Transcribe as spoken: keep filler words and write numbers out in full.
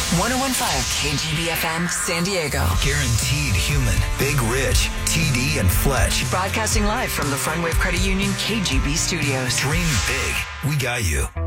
one oh one point five K G B F M, San Diego. Guaranteed human. Big Rich, T D, and Fletch. Broadcasting live from the Frontwave Credit Union K G B studios. Dream big. We got you.